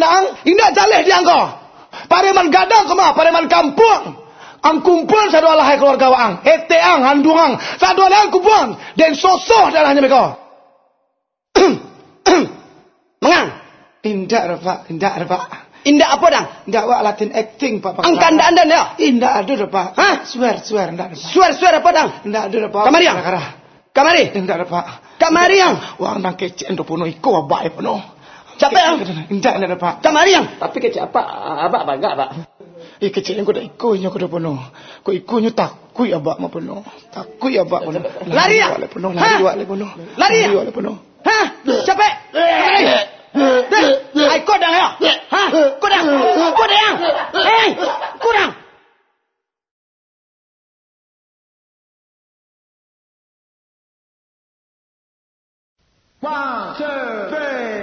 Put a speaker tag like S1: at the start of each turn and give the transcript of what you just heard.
S1: nang, indak jaleh dia engkau. Pareman gadang kemah, pareman kampung. Ang kumpul sadu alahai keluarga waang. Eteang, handungang. Sadu alahai kumpul. Dan sosoh darahnya mereka.
S2: Mengang?
S1: Indak Pak.
S2: Indak apa dang?
S1: Indak wak Latin acting Pak.
S2: Angkan anda ya?
S1: Indak ada Pak.
S2: Hah?
S1: Swear indak ada Pak.
S2: Swear apa dang?
S1: Indak ada Pak.
S2: Kamari yang? Kamari?
S1: Indak ada Pak.
S2: Kamari yang?
S1: Wang nang kecek ndo puno iko abak puno.
S2: Capek yang?
S1: Indak ada Pak.
S2: Kamari yang?
S3: Tapi kecek apa? Abak bangga, Pak.
S1: Kecek yang kuda iko nya kuda puno. Ko iko nya takui abak ma puno. Takui abak puno.
S2: Lari ya?
S1: Lari puno.
S2: Lari ya? Hah? Capek? Ai kau dah ya? Hah? Kau dah yang? Kurang.
S1: One, two, three.